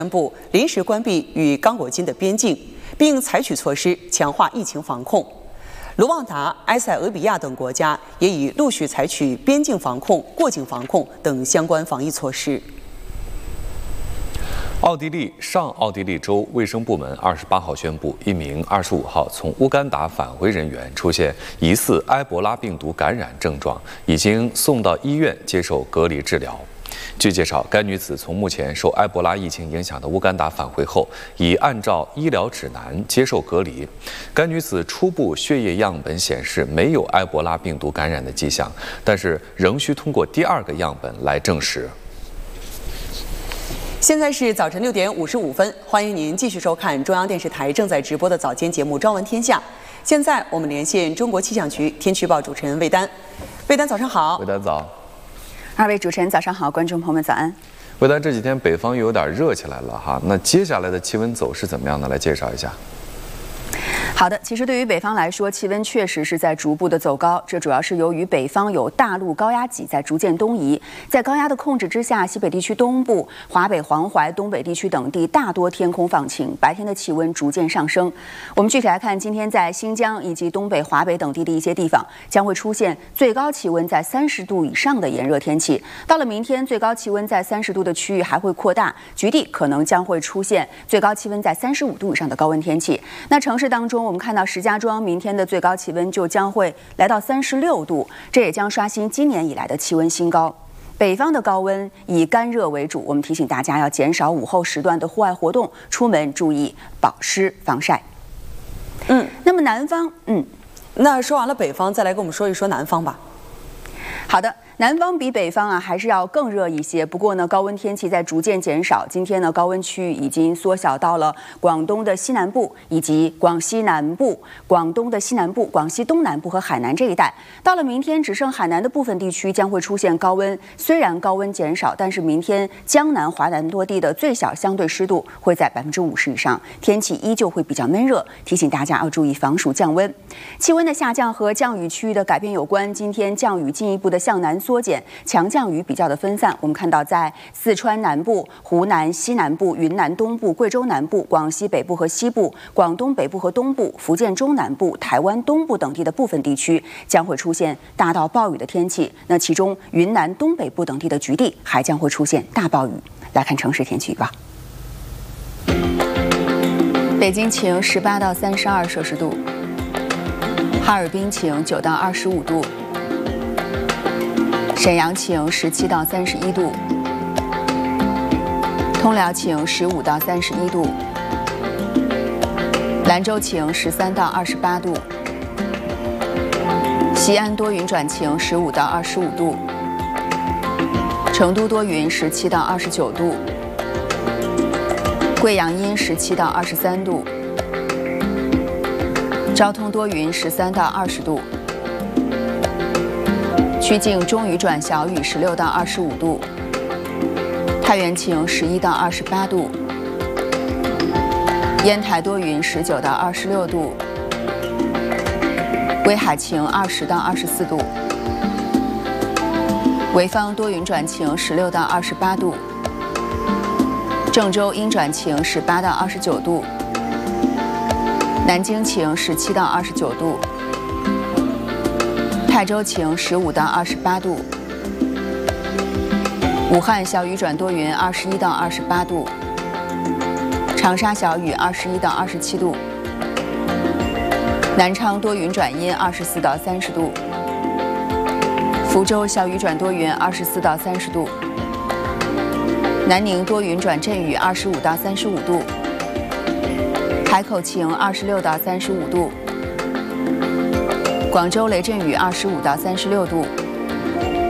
宣布临时关闭与刚果金的边境，并采取措施强化疫情防控。卢旺达、埃塞俄比亚等国家也已陆续采取边境防控、过境防控等相关防疫措施。 上奥地利州卫生部门28号宣布，一名25号从乌干达返回人员出现疑似埃博拉病毒感染症状，已经送到医院接受隔离治疗。据介绍，该女子从目前受埃博拉疫情影响的乌干达返回后，已按照医疗指南接受隔离。该女子初步血液样本显示没有埃博拉病毒感染的迹象，但是仍需通过第2个样本来证实。 现在是早晨6点55分，欢迎您继续收看中央电视台正在直播的早间节目《朝闻天下》。现在我们连线中国气象局天气预报主持人魏丹。魏丹，早上好。 魏丹早。 2位主持人早上好，观众朋友们早安。 魏丹，这几天北方又有点热起来了哈，那接下来的气温走势怎么样呢？来介绍一下。 好的，其实对于北方来说，气温确实是在逐步的走高，这主要是由于北方有大陆高压脊在逐渐东移，在高压的控制之下，西北地区东部、华北、黄淮、东北地区等地大多天空放晴，白天的气温逐渐上升。我们具体来看，今天在新疆以及东北、华北等地的一些地方将会出现最高气温在30度以上的炎热天气。到了明天，最高气温在30度的区域还会扩大，局地可能将会出现最高气温在35度以上的高温天气。那城市当中，我们看到石家庄明天的最高气温就将会来到36度，这也将刷新今年以来的气温新高。北方的高温以干热为主，我们提醒大家要减少午后时段的户外活动，出门注意保湿防晒。那么南方， 那说完了北方，再来跟我们说一说南方吧。 好的。南方比北方还是要更热一些，不过呢，高温天气在逐渐减少。今天呢，高温区域已经缩小到了广东的西南部以及广西南部、广东的西南部、广西东南部和海南这一带。到了明天，只剩海南的部分地区将会出现高温。虽然高温减少，但是明天江南、华南多地的最小相对湿度会在50%以上，天气依旧会比较闷热，提醒大家要注意防暑降温。气温的下降和降雨区域的改变有关，今天降雨进一步的向南缩减，强降雨比较的分散。我们看到，在四川南部、湖南西南部、云南东部、贵州南部、广西北部和西部、广东北部和东部、福建中南部、台湾东部等地的部分地区将会出现大到暴雨的天气。那其中，云南东北部等地的局地还将会出现大暴雨。来看城市天气预报：北京晴，18到32摄氏度；哈尔滨晴，9到25度。沈阳晴17到31度，通辽晴15到31度，兰州晴13到28度，西安多云转晴15到25度，成都多云17到29度，贵阳阴17到23度，昭通多云13到20度。曲靖中雨转小雨16到25度，太原晴11到28度，烟台多云19到26度，威海晴20到24度，潍坊多云转晴16到28度，郑州阴转晴18到29度，南京晴17到29度。泰州晴15到28度，武汉小雨转多云21到28度，长沙小雨21到27度，南昌多云转阴24到30度，福州小雨转多云24到30度，南宁多云转阵雨25到35度，海口晴26到35度。广州雷阵雨25到36度，